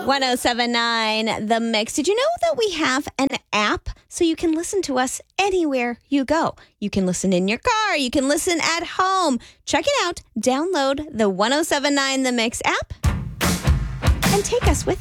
1079 The Mix. Did you know that we have an app so you can listen to us anywhere you go? You can listen in your car. You can listen at home. Check it out. Download the 1079 The Mix app and take us with you.